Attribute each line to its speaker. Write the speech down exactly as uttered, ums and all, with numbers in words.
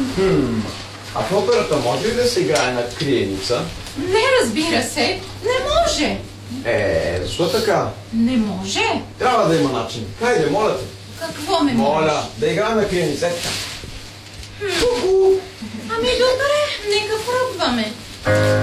Speaker 1: Хм, а в операта може ли да се играе на криеница?
Speaker 2: Не, разбира се. Не може.
Speaker 1: Е, защо така?
Speaker 2: Не може.
Speaker 1: Трябва да има начин. Хайде, моля те.
Speaker 2: Какво ме
Speaker 1: Моля,
Speaker 2: можеш?
Speaker 1: да играем на криеница. Така.
Speaker 2: Ами добре, нека пробваме.